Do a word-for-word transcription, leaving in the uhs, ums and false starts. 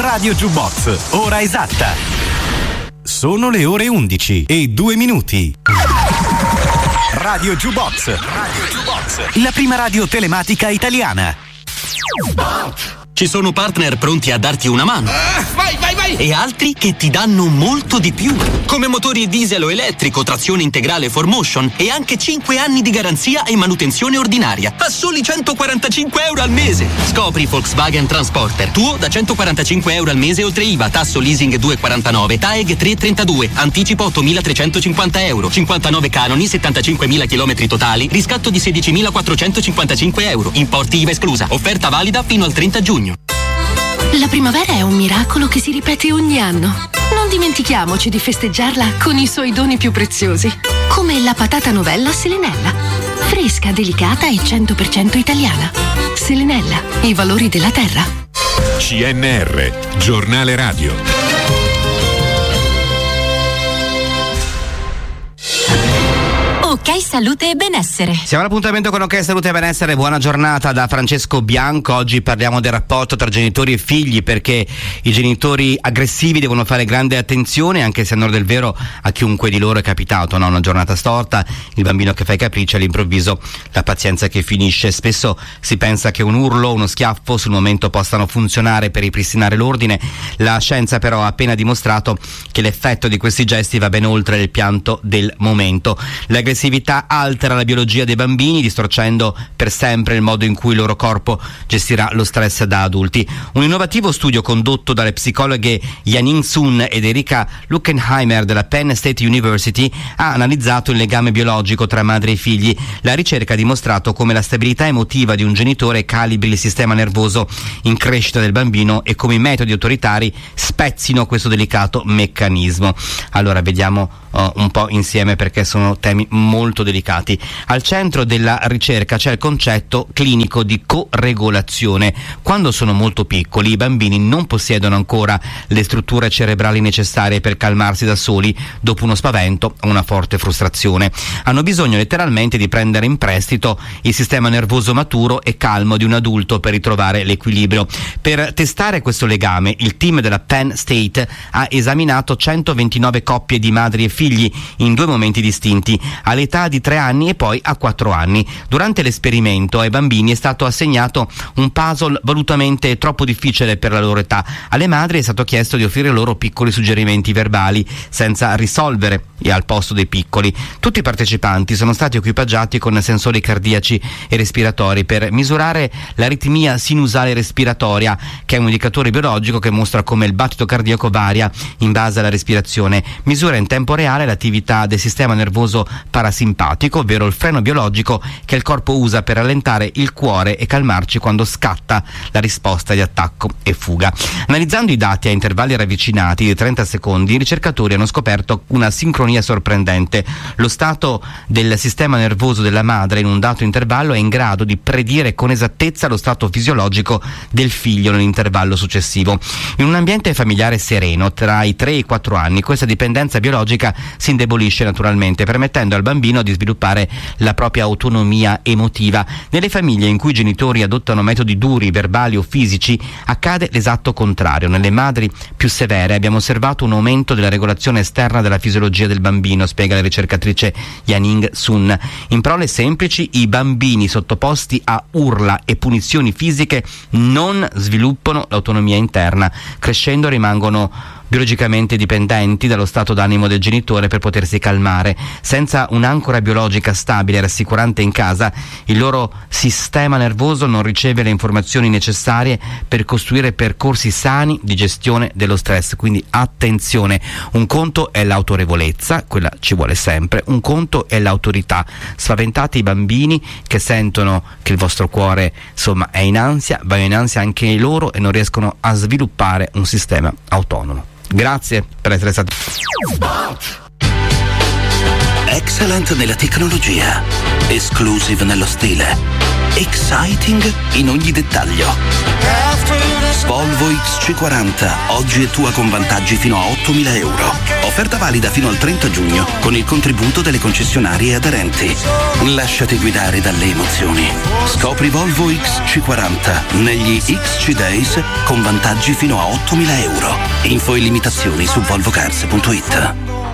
Radio Jukebox, ora esatta. Sono le ore undici e due minuti. Radio Jukebox, Radio Jukebox, la prima radio telematica italiana. Ci sono partner pronti a darti una mano. Uh, vai, vai, vai! E altri che ti danno molto di più. Come motori diesel o elettrico, trazione integrale four motion e anche cinque anni di garanzia e manutenzione ordinaria. A soli centoquarantacinque euro al mese. Scopri Volkswagen Transporter. Tuo da centoquarantacinque euro al mese oltre I V A, tasso leasing due virgola quarantanove, T A E G tre virgola trentadue, anticipo ottomilatrecentocinquanta euro, cinquantanove canoni, settantacinquemila chilometri totali, riscatto di sedicimilaquattrocentocinquantacinque euro, importi I V A esclusa. Offerta valida fino al trenta giugno. La primavera è un miracolo che si ripete ogni anno. Non dimentichiamoci di festeggiarla con i suoi doni più preziosi, come la patata novella Selenella. Fresca, delicata e cento per cento italiana. Selenella, i valori della terra. C N R, giornale radio. Ok Salute e Benessere. Siamo all'appuntamento con Ok Salute e Benessere. Buona giornata da Francesco Bianco. Oggi parliamo del rapporto tra genitori e figli, perché i genitori aggressivi devono fare grande attenzione, anche se a onor del vero a chiunque di loro è capitato, no? Una giornata storta, il bambino che fa i capricci, all'improvviso la pazienza che finisce. Spesso si pensa che un urlo, uno schiaffo sul momento possano funzionare per ripristinare l'ordine. La scienza però ha appena dimostrato che l'effetto di questi gesti va ben oltre il pianto del momento. L'aggressività altera la biologia dei bambini, distorcendo per sempre il modo in cui il loro corpo gestirà lo stress da adulti. Un innovativo studio condotto dalle psicologhe Yaning Sun ed Erika Luckenheimer della Penn State University ha analizzato il legame biologico tra madre e figli. La ricerca ha dimostrato come la stabilità emotiva di un genitore calibri il sistema nervoso in crescita del bambino e come i metodi autoritari spezzino questo delicato meccanismo. Allora vediamo uh, un po' insieme, perché sono temi molto delicati. Al centro della ricerca c'è il concetto clinico di coregolazione. Quando sono molto piccoli, i bambini non possiedono ancora le strutture cerebrali necessarie per calmarsi da soli dopo uno spavento o una forte frustrazione. Hanno bisogno letteralmente di prendere in prestito il sistema nervoso maturo e calmo di un adulto per ritrovare l'equilibrio. Per testare questo legame, il team della Penn State ha esaminato centoventinove coppie di madri e figli in due momenti distinti, all'età di tre anni e poi a quattro anni. Durante l'esperimento ai bambini è stato assegnato un puzzle volutamente troppo difficile per la loro età. Alle madri è stato chiesto di offrire loro piccoli suggerimenti verbali senza risolvere e al posto dei piccoli. Tutti i partecipanti sono stati equipaggiati con sensori cardiaci e respiratori per misurare l'aritmia sinusale respiratoria, che è un indicatore biologico che mostra come il battito cardiaco varia in base alla respirazione. Misura in tempo reale l'attività del sistema nervoso parasimpatico, ovvero il freno biologico che il corpo usa per rallentare il cuore e calmarci quando scatta la risposta di attacco e fuga. Analizzando i dati a intervalli ravvicinati di trenta secondi, i ricercatori hanno scoperto una sincronia sorprendente. Lo stato del sistema nervoso della madre in un dato intervallo è in grado di predire con esattezza lo stato fisiologico del figlio nell'intervallo successivo. In un ambiente familiare sereno, tra i tre e i quattro anni, questa dipendenza biologica si indebolisce naturalmente, permettendo al bambino di sviluppare la propria autonomia emotiva. Nelle famiglie in cui i genitori adottano metodi duri, verbali o fisici, accade l'esatto contrario. Nelle madri più severe abbiamo osservato un aumento della regolazione esterna della fisiologia del bambino, spiega la ricercatrice Yaning Sun. In parole semplici, i bambini sottoposti a urla e punizioni fisiche non sviluppano l'autonomia interna. Crescendo rimangono biologicamente dipendenti dallo stato d'animo del genitore per potersi calmare. Senza un'ancora biologica stabile e rassicurante in casa, il loro sistema nervoso non riceve le informazioni necessarie per costruire percorsi sani di gestione dello stress. Quindi attenzione, un conto è l'autorevolezza, quella ci vuole sempre, un conto è l'autorità. Spaventate i bambini che sentono che il vostro cuore insomma è in ansia, vanno in ansia anche loro e non riescono a sviluppare un sistema autonomo. Grazie per essere stati. Excellent nella tecnologia, exclusive nello stile, exciting in ogni dettaglio. Volvo X C quaranta oggi è tua con vantaggi fino a ottomila euro. Offerta valida fino al trenta giugno con il contributo delle concessionarie aderenti. Lasciati guidare dalle emozioni. Scopri Volvo X C quaranta negli X C Days con vantaggi fino a ottomila euro. Info e limitazioni su volvocars punto it.